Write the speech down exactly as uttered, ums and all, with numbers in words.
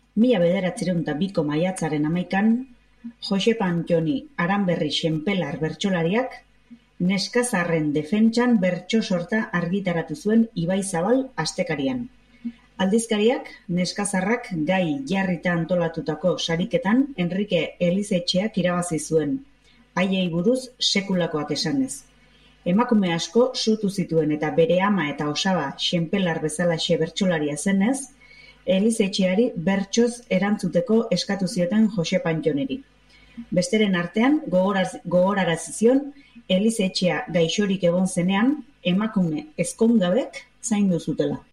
Mila bederatziehun eta biko maiatzaren hamaikan, Josepa Antoni Aranberri Xenpelar bertsolariak neskazarren defentsan bertso sorta argitaratu zuen Ibaizabal astekarian. Aldizkariak neskazarrak gai jarrita antolatutako sariketan Enrike Elizetxeak irabazi zuen, haiei buruz sekulakoak esanez. Emakume asko sutu zituen eta bere ama eta osaba Xenpelar bezalaxe bertsolaria zenez, Elizetxeari bertsoz erantzuteko eskatu zioten Josepa Antoniri. Besteren artean, gogorarazi zion, Elizetxea gaixorik egon zenean, emakume ezkongabek zaindu zutela.